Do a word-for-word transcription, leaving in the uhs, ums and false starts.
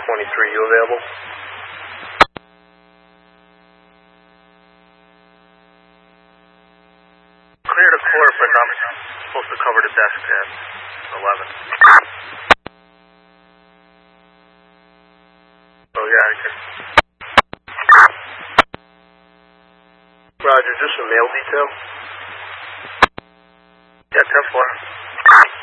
twenty-three, you available? Clear to court, but I'm supposed to cover the desk at eleven. Oh, yeah, I can. Roger, just a mail detail? Yeah, ten four.